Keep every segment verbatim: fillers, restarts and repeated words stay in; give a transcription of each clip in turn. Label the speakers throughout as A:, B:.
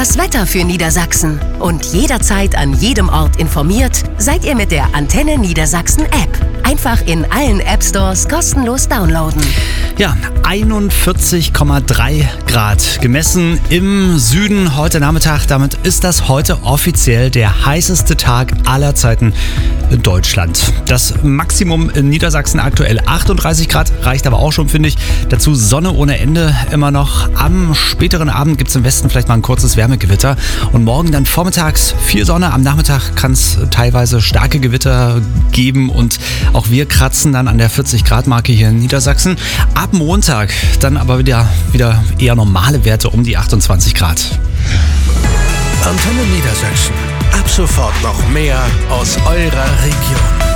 A: Das Wetter für Niedersachsen. Und jederzeit an jedem Ort informiert seid ihr mit der Antenne Niedersachsen App. Einfach in allen App Stores kostenlos downloaden.
B: Ja, einundvierzig Komma drei Grad gemessen im Süden heute Nachmittag. Damit ist das heute offiziell der heißeste Tag aller Zeiten in Deutschland. Das Maximum in Niedersachsen aktuell achtunddreißig Grad, reicht aber auch schon, finde ich. Dazu Sonne ohne Ende immer noch. Am späteren Abend gibt es im Westen vielleicht mal ein kurzes Wärmegewitter. Und morgen dann vormittags viel Sonne. Am Nachmittag kann es teilweise starke Gewitter geben und auch wir kratzen dann an der vierzig Grad Marke hier in Niedersachsen. Ab Montag dann aber wieder, wieder eher normale Werte um die achtundzwanzig Grad.
C: Antenne Niedersachsen. Ab sofort noch mehr aus eurer Region.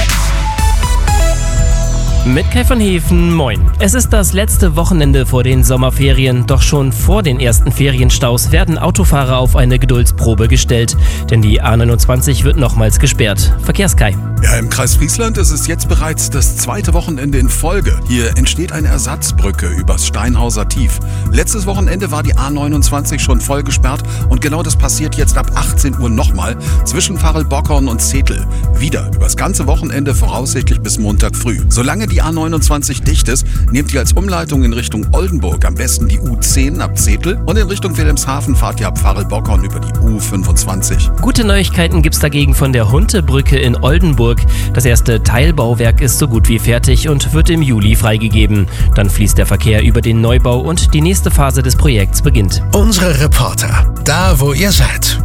D: Mit Kai von Hefen, moin. Es ist das letzte Wochenende vor den Sommerferien, doch schon vor den ersten Ferienstaus werden Autofahrer auf eine Geduldsprobe gestellt, denn die A neunundzwanzig wird nochmals gesperrt. Verkehrskai.
E: Ja, im Kreis Friesland ist es jetzt bereits das zweite Wochenende in Folge. Hier entsteht eine Ersatzbrücke übers Steinhauser Tief. Letztes Wochenende war die A neunundzwanzig schon voll gesperrt und genau das passiert jetzt ab achtzehn Uhr nochmal zwischen Pfarrl-Bockhorn und Zetel. Wieder übers ganze Wochenende, voraussichtlich bis Montag früh. Solange die A neunundzwanzig dicht ist, nehmt ihr als Umleitung in Richtung Oldenburg am besten die U zehn ab Zetel und in Richtung Wilhelmshaven fahrt ihr ab Pfarrl-Bockhorn über die U fünfundzwanzig.
D: Gute Neuigkeiten gibt's dagegen von der Huntebrücke in Oldenburg. Das erste Teilbauwerk ist so gut wie fertig und wird im Juli freigegeben. Dann fließt der Verkehr über den Neubau und die nächste Phase des Projekts beginnt.
C: Unsere Reporter, da wo ihr seid.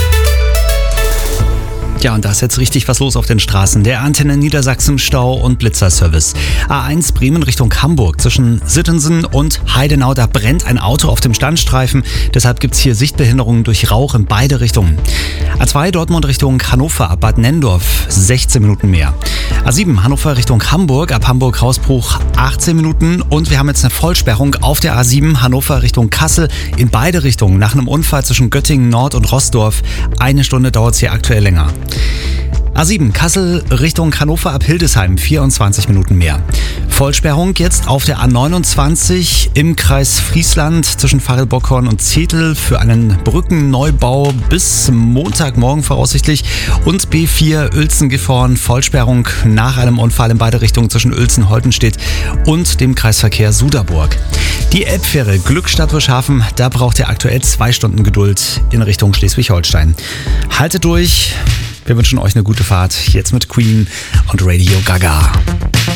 B: Ja, und da ist jetzt richtig was los auf den Straßen. Der Antenne Niedersachsen Stau- und Blitzerservice. A eins Bremen Richtung Hamburg. Zwischen Sittensen und Heidenau, da brennt ein Auto auf dem Standstreifen. Deshalb gibt's hier Sichtbehinderungen durch Rauch in beide Richtungen. A zwei Dortmund Richtung Hannover ab Bad Nenndorf, sechzehn Minuten mehr. A sieben Hannover Richtung Hamburg, ab Hamburg-Hausbruch achtzehn Minuten. Und wir haben jetzt eine Vollsperrung auf der A sieben Hannover Richtung Kassel in beide Richtungen. Nach einem Unfall zwischen Göttingen Nord und Roßdorf. Eine Stunde dauert es hier aktuell länger. A sieben Kassel Richtung Hannover ab Hildesheim, vierundzwanzig Minuten mehr. Vollsperrung jetzt auf der A neunundzwanzig im Kreis Friesland zwischen Pfarrl-Bockhorn und Zetel für einen Brückenneubau bis Montagmorgen voraussichtlich. Und B vier Uelzen-Gifhorn, Vollsperrung nach einem Unfall in beide Richtungen zwischen Uelzen-Holtenstedt und dem Kreisverkehr Suderburg. Die Elbfähre Glückstadt-Wischhafen, da braucht ihr aktuell zwei Stunden Geduld in Richtung Schleswig-Holstein. Haltet durch. Wir wünschen euch eine gute Fahrt, jetzt mit Queen und Radio Gaga.